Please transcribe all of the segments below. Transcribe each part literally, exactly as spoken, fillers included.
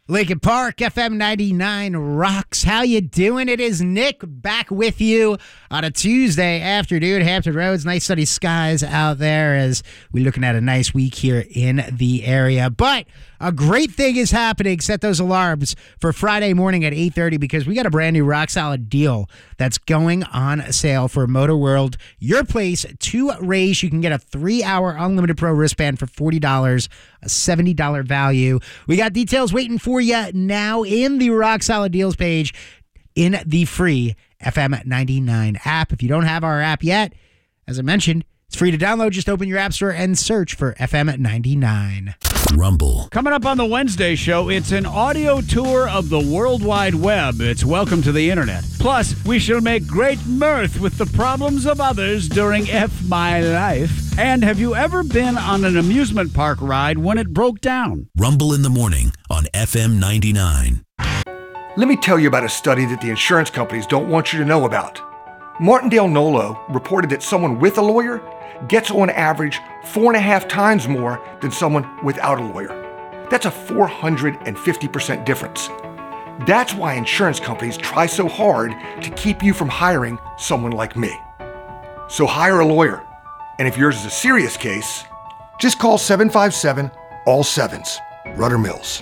Lincoln Park, F M ninety-nine rocks. How you doing? It is Nick back with you on a Tuesday afternoon. Hampton Roads, nice sunny skies out there as we're looking at a nice week here in the area. But a great thing is happening. Set those alarms for Friday morning at eight thirty because we got a brand new rock solid deal that's going on sale for Motor World. Your place to race. You can get a three-hour Unlimited Pro wristband for forty dollars, a seventy dollars value. We got details waiting for you now in the Rock Solid Deals page in the free F M ninety-nine app. If you don't have our app yet, as I mentioned, it's free to download. Just open your app store and search for F M ninety-nine. Rumble. Coming up on the Wednesday show, it's an audio tour of the World Wide Web. It's Welcome to the Internet. Plus, we shall make great mirth with the problems of others during F My Life. And have you ever been on an amusement park ride when it broke down? Rumble in the morning on F M ninety-nine. Let me tell you about a study that the insurance companies don't want you to know about. Martindale Nolo reported that someone with a lawyer gets on average four and a half times more than someone without a lawyer. That's a four hundred fifty percent difference. That's why insurance companies try so hard to keep you from hiring someone like me. So hire a lawyer. And if yours is a serious case, just call seven five seven, all sevens. Rudder Mills.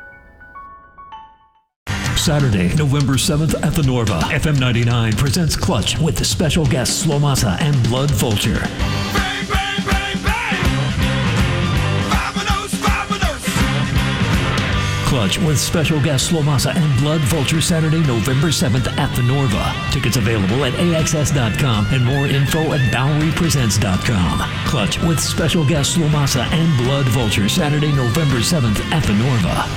Saturday, November seventh at the Norva. F M ninety-nine presents Clutch with the special guests Slow Massa and Blood Vulture. Bang, bang, bang, bang. Vamonos, vamonos. Clutch with special guests Slow Massa and Blood Vulture Saturday, November seventh at the Norva. Tickets available at A X S dot com and more info at Bowery Presents dot com. Clutch with special guests Slow Massa and Blood Vulture Saturday, November seventh at the Norva.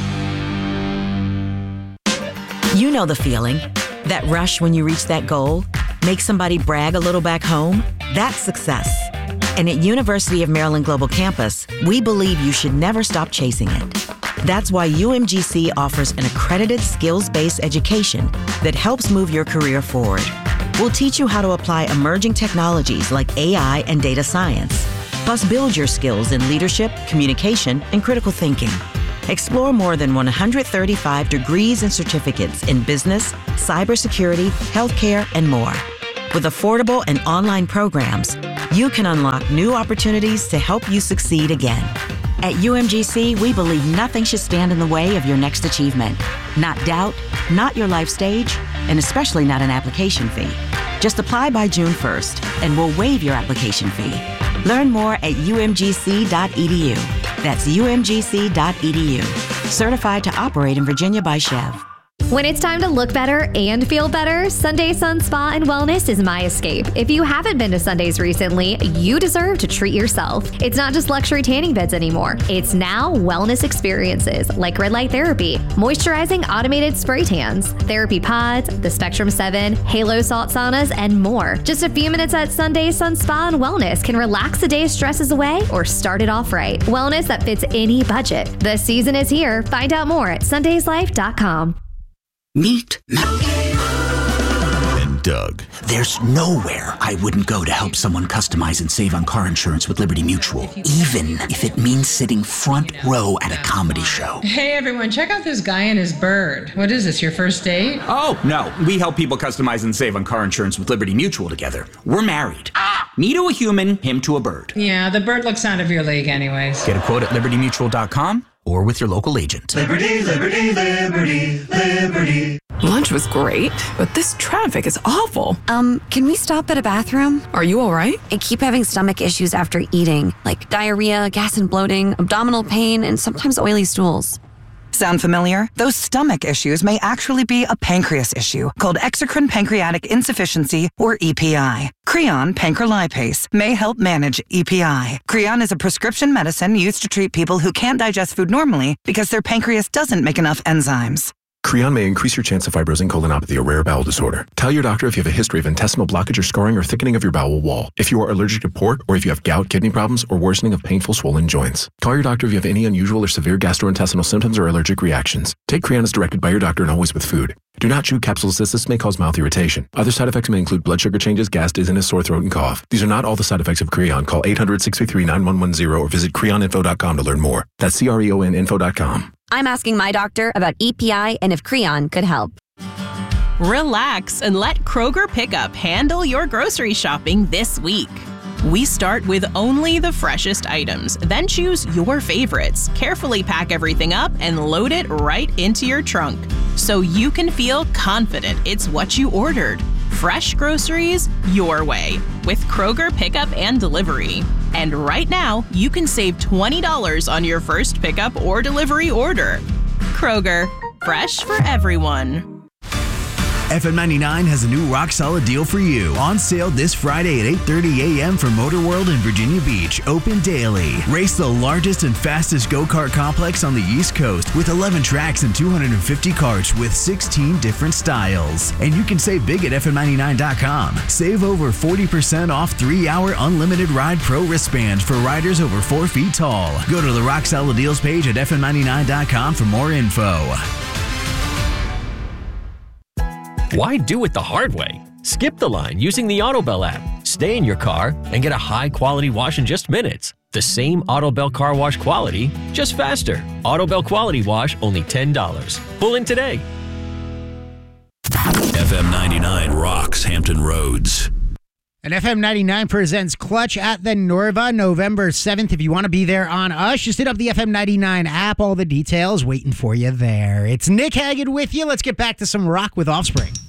You know the feeling. That rush when you reach that goal? Make somebody brag a little back home? That's success. And at University of Maryland Global Campus, we believe you should never stop chasing it. That's why U M G C offers an accredited skills-based education that helps move your career forward. We'll teach you how to apply emerging technologies like A I and data science, plus build your skills in leadership, communication, and critical thinking. Explore more than one hundred thirty-five degrees and certificates in business, cybersecurity, healthcare, and more. With affordable and online programs, you can unlock new opportunities to help you succeed again. At U M G C, we believe nothing should stand in the way of your next achievement. Not doubt, not your life stage, and especially not an application fee. Just apply by June first, and we'll waive your application fee. Learn more at U M G C dot E D U. That's U M G C dot E D U. Certified to operate in Virginia by Chev. When it's time to look better and feel better, Sunday Sun Spa and Wellness is my escape. If you haven't been to Sundays recently, you deserve to treat yourself. It's not just luxury tanning beds anymore. It's now wellness experiences like red light therapy, moisturizing automated spray tans, therapy pods, the Spectrum seven, Halo salt saunas, and more. Just a few minutes at Sunday Sun Spa and Wellness can relax the day's stresses away or start it off right. Wellness that fits any budget. The season is here. Find out more at sundays life dot com. Meet And Doug. There's nowhere I wouldn't go to help someone customize and save on car insurance with Liberty Mutual, even if it means sitting front row at a comedy show. Hey everyone, check out this guy and his bird. What is this, your first date? Oh, no. We help people customize and save on car insurance with Liberty Mutual together. We're married. Ah! Me to a human, him to a bird. Yeah, the bird looks out of your league anyways. Get a quote at liberty mutual dot com or with your local agent. Liberty, liberty, liberty, liberty. Lunch was great, but this traffic is awful. Um, can we stop at a bathroom? Are you all right? I keep having stomach issues after eating, like diarrhea, gas and bloating, abdominal pain, and sometimes oily stools. Sound familiar? Those stomach issues may actually be a pancreas issue called exocrine pancreatic insufficiency, or E P I. Creon pancrelipase may help manage E P I. Creon is a prescription medicine used to treat people who can't digest food normally because their pancreas doesn't make enough enzymes. Creon may increase your chance of fibrosing colonopathy, a rare bowel disorder. Tell your doctor if you have a history of intestinal blockage or scarring or thickening of your bowel wall, if you are allergic to pork, or if you have gout, kidney problems, or worsening of painful swollen joints. Call your doctor if you have any unusual or severe gastrointestinal symptoms or allergic reactions. Take Creon as directed by your doctor and always with food. Do not chew capsules as this may cause mouth irritation. Other side effects may include blood sugar changes, gas, dizziness, sore throat, and cough. These are not all the side effects of Creon. Call eight hundred, six three three, nine one one zero or visit creon info dot com to learn more. That's C R E O N info dot com. I'm asking my doctor about E P I and if Creon could help. Relax and let Kroger Pickup handle your grocery shopping this week. We start with only the freshest items, then choose your favorites, carefully pack everything up, and load it right into your trunk so you can feel confident it's what you ordered. Fresh groceries your way with Kroger Pickup and Delivery. And right now, you can save twenty dollars on your first pickup or delivery order. Kroger, fresh for everyone. F M ninety-nine has a new rock-solid deal for you. On sale this Friday at eight thirty a.m. for Motor World in Virginia Beach. Open daily. Race the largest and fastest go-kart complex on the East Coast with eleven tracks and two hundred fifty karts with sixteen different styles. And you can save big at F M ninety-nine dot com. Save over forty percent off three-hour Unlimited Ride Pro wristbands for riders over four feet tall. Go to the Rock Solid Deals page at F M ninety-nine dot com for more info. Why do it the hard way? Skip the line using the AutoBell app. Stay in your car and get a high-quality wash in just minutes. The same AutoBell car wash quality, just faster. AutoBell Quality Wash, only ten dollars. Pull in today. F M ninety-nine rocks Hampton Roads. And F M ninety-nine presents Clutch at the Norva November seventh. If you want to be there on us, just hit up the F M ninety-nine app. All the details waiting for you there. It's Nick Haggard with you. Let's get back to some rock with Offspring.